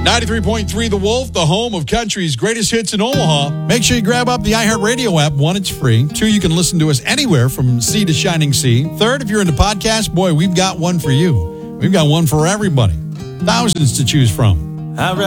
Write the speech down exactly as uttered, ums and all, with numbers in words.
ninety-three point three The Wolf, the home of country's greatest hits in Omaha. Make sure you grab up the iHeartRadio app. One, it's free. Two, you can listen to us anywhere from sea to shining sea. Third, if you're into podcasts, boy, we've got one for you. We've got one for everybody. Thousands to choose from.